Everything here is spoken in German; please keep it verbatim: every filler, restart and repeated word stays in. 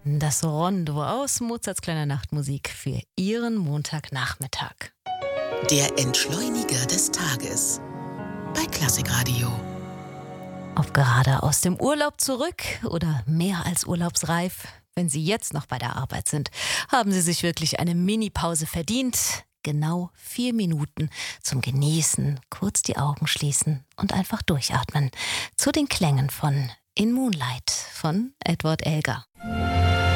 Das Rondo aus Mozarts kleiner Nachtmusik für Ihren Montagnachmittag. Der Entschleuniger des Tages bei Klassikradio. Ob gerade aus dem Urlaub zurück oder mehr als urlaubsreif, wenn Sie jetzt noch bei der Arbeit sind, haben Sie sich wirklich eine Mini-Pause verdient. Genau vier Minuten zum Genießen, kurz die Augen schließen und einfach durchatmen. Zu den Klängen von In Moonlight von Edward Elgar.